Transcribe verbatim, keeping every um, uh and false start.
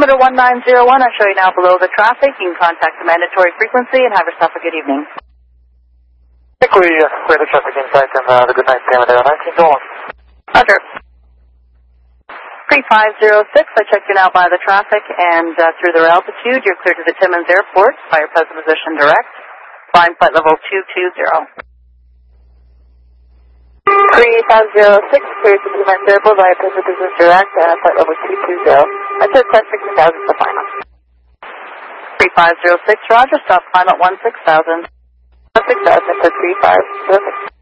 Altimeter one nine zero one, I show you now below the traffic. You can contact the mandatory frequency and have yourself a good evening. I think we uh, clear the traffic insight and uh, have a good night, Altimeter nineteen oh one. Roger. three five zero six, I checked you now by the traffic and uh, through their altitude. You're clear to the Timmins Airport by your present position direct. Flying flight level two two zero. three five zero six, clear to the Timmins Airport by your present position direct, uh, flight level two two zero. I took flight sixteen thousand for final. three five zero six, roger, stop climb at one six thousand. one six thousand for three five zero six.